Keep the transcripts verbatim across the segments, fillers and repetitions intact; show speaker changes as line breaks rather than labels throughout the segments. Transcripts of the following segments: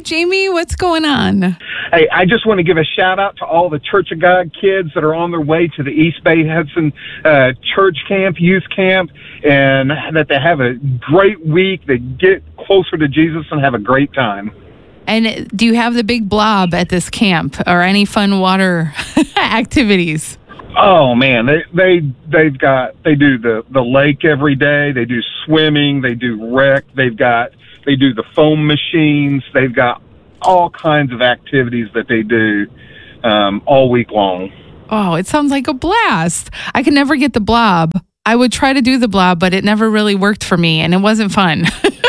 Jamie, what's going on?
Hey, I just want to give a shout out to all the Church of God kids that are on their way to the East Bay Hudson uh, Church Camp, Youth Camp, and that they have a great week. They get closer to Jesus and have a great time.
And do you have the big blob at this camp or any fun water activities?
Oh man, they they they've got they do the the lake every day. They do swimming. They do rec. They've got they do the foam machines. They've got all kinds of activities that they do um, all week long.
Oh, it sounds like a blast. I could never get the blob. I would try to do the blob, but it never really worked for me, and it wasn't fun.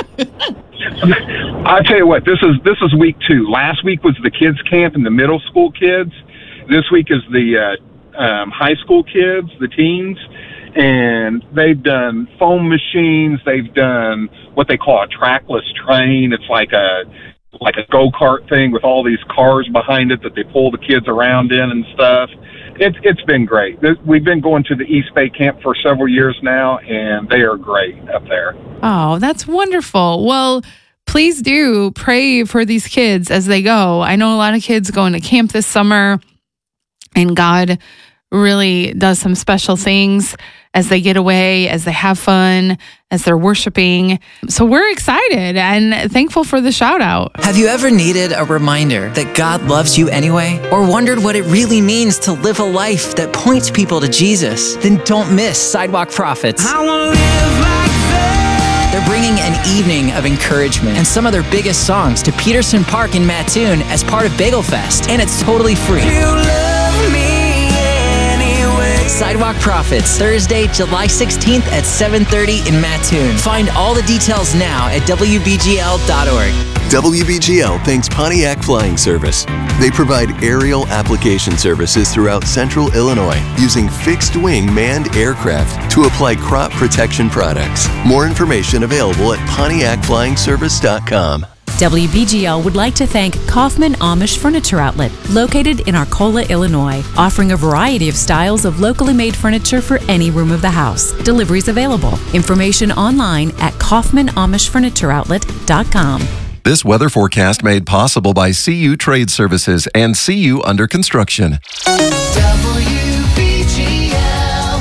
I'll tell you what, this is this is week two. Last week was the kids camp and the middle school kids. This week is the uh, um, high school kids, the teens, and they've done foam machines. They've done what they call a trackless train. It's like a like a go-kart thing with all these cars behind it that they pull the kids around in and stuff. It's it's been great. We've been going to the East Bay camp for several years now, and they are great up there.
Oh, that's wonderful. Well, please do pray for these kids as they go. I know a lot of kids going to camp this summer, and God really does some special things as they get away, as they have fun, as they're worshiping. So we're excited and thankful for the shout out.
Have you ever needed a reminder that God loves you anyway? Or wondered what it really means to live a life that points people to Jesus? Then don't miss Sidewalk Prophets.
I wanna live like that.
They're bringing an evening of encouragement and some of their biggest songs to Peterson Park in Mattoon as part of Bagel Fest, and it's totally free.
You love me anyway.
Sidewalk Prophets, Thursday, July sixteenth at seven thirty in Mattoon. Find all the details now at W B G L dot org.
W B G L thanks Pontiac Flying Service. They provide aerial application services throughout central Illinois using fixed-wing manned aircraft to apply crop protection products. More information available at Pontiac Flying Service dot com.
W B G L would like to thank Kaufman Amish Furniture Outlet, located in Arcola, Illinois, offering a variety of styles of locally made furniture for any room of the house. Deliveries available. Information online at Kaufman Amish Furniture Outlet dot com.
This weather forecast made possible by C U Trade Services and C U Under Construction.
W B G L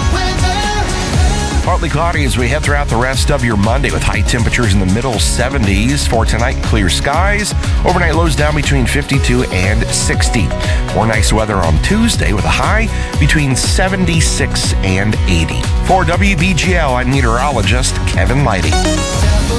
weather.
Partly cloudy as we head throughout the rest of your Monday with high temperatures in the middle seventies. For tonight, clear skies. Overnight lows down between fifty-two and sixty. More nice weather on Tuesday with a high between seventy-six and eighty. For W B G L, I'm meteorologist Kevin Leidy.